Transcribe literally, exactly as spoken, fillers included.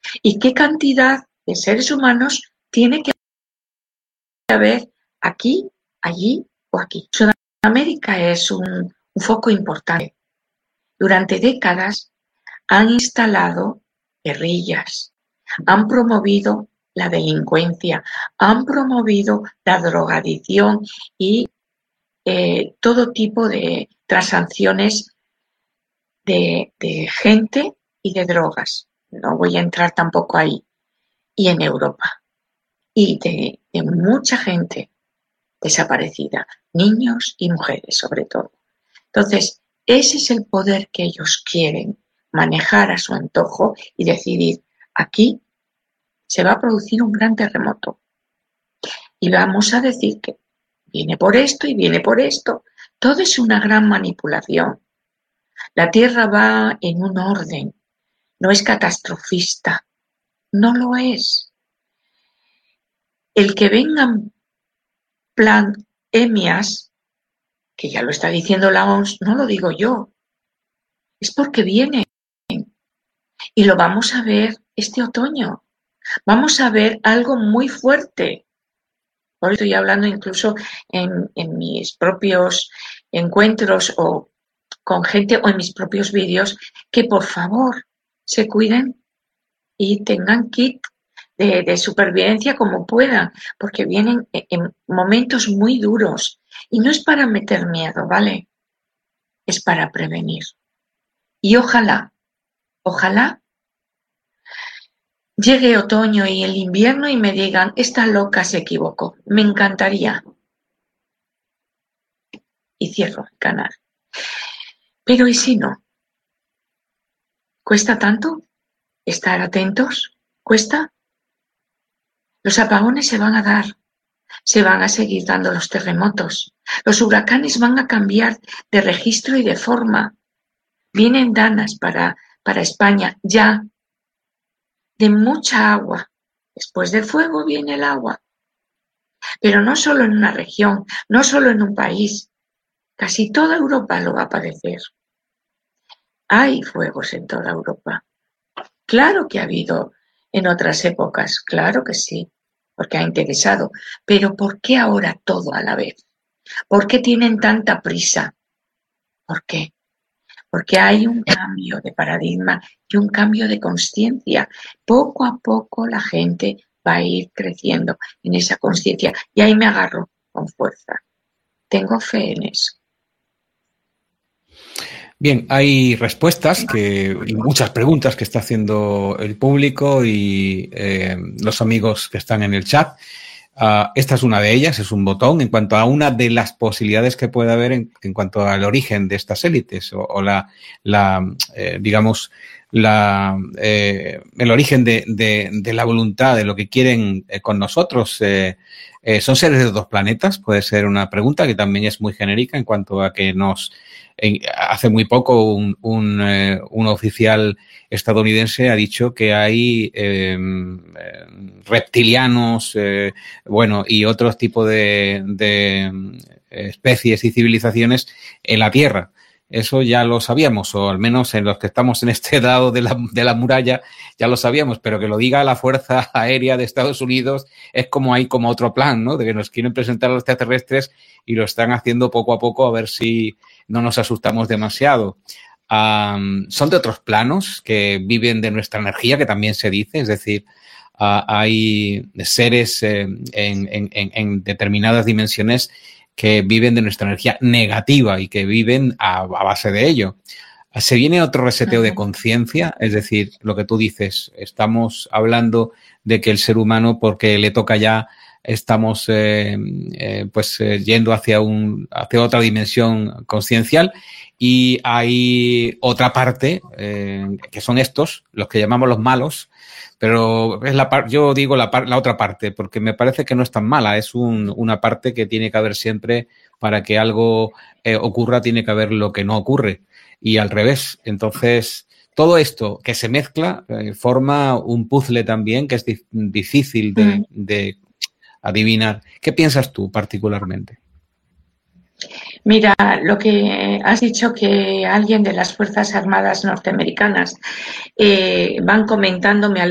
¿Y qué cantidad de seres humanos tiene que haber aquí, allí o aquí? Sudamérica es un, un foco importante. Durante décadas han instalado guerrillas, han promovido la delincuencia, han promovido la drogadicción y eh, todo tipo de transacciones de, de gente y de drogas. No voy a entrar tampoco ahí. Y en Europa. Y de, de mucha gente desaparecida, niños y mujeres sobre todo. Entonces, ese es el poder que ellos quieren manejar a su antojo y decidir, aquí se va a producir un gran terremoto y vamos a decir que viene por esto y viene por esto. Todo es una gran manipulación. La Tierra va en un orden, no es catastrofista, no lo es. El que vengan pandemias, que ya lo está diciendo la O M S, no lo digo yo, es porque vienen y lo vamos a ver este otoño. Vamos a ver algo muy fuerte. Hoy estoy hablando incluso en, en mis propios encuentros o con gente o en mis propios vídeos que por favor se cuiden y tengan kit de, de supervivencia como puedan, porque vienen en, en momentos muy duros y no es para meter miedo, ¿vale? Es para prevenir. Y ojalá, ojalá llegue otoño y el invierno y me digan, esta loca se equivocó. Me encantaría. Y cierro el canal. Pero ¿y si no? ¿Cuesta tanto estar atentos? ¿Cuesta? Los apagones se van a dar. Se van a seguir dando los terremotos. Los huracanes van a cambiar de registro y de forma. Vienen danas para, para España ya. De mucha agua. Después del fuego viene el agua. Pero no solo en una región, no solo en un país. Casi toda Europa lo va a padecer. Hay fuegos en toda Europa. Claro que ha habido en otras épocas, claro que sí, porque ha interesado. Pero ¿por qué ahora todo a la vez? ¿Por qué tienen tanta prisa? ¿Por qué? Porque hay un cambio de paradigma y un cambio de conciencia. Poco a poco la gente va a ir creciendo en esa conciencia y ahí me agarro con fuerza. Tengo fe en eso. Bien, hay respuestas que, y muchas preguntas que está haciendo el público y eh, los amigos que están en el chat. Uh, esta es una de ellas, es un botón en cuanto a una de las posibilidades que puede haber en, en cuanto al origen de estas élites o, o la, la eh, digamos, la, eh, el origen de, de, de la voluntad, de lo que quieren eh, con nosotros. Eh, eh, ¿Son seres de dos planetas? Puede ser una pregunta que también es muy genérica en cuanto a que nos... En, hace muy poco un, un, eh, un oficial estadounidense ha dicho que hay eh, reptilianos, eh, bueno, y otros tipos de, de especies y civilizaciones en la Tierra. Eso ya lo sabíamos, o al menos en los que estamos en este lado de la, de la muralla ya lo sabíamos, pero que lo diga la Fuerza Aérea de Estados Unidos es como hay como otro plan, ¿no? De que nos quieren presentar a los extraterrestres y lo están haciendo poco a poco a ver si no nos asustamos demasiado. Um, son de otros planos que viven de nuestra energía, que también se dice, es decir, uh, hay seres eh, en, en, en determinadas dimensiones que viven de nuestra energía negativa y que viven a, a base de ello. Se viene otro reseteo de conciencia, es decir, lo que tú dices, estamos hablando de que el ser humano, porque le toca ya, estamos eh, eh, pues eh, yendo hacia un hacia otra dimensión consciencial y hay otra parte eh, que son estos, los que llamamos los malos, pero es la par yo digo la, par la otra parte porque me parece que no es tan mala, es un, una parte que tiene que haber siempre para que algo eh, ocurra, tiene que haber lo que no ocurre y al revés. Entonces, todo esto que se mezcla eh, forma un puzzle también que es di difícil de, mm. de adivinar. ¿Qué piensas tú particularmente? Mira, lo que has dicho que alguien de las Fuerzas Armadas norteamericanas eh, van comentándome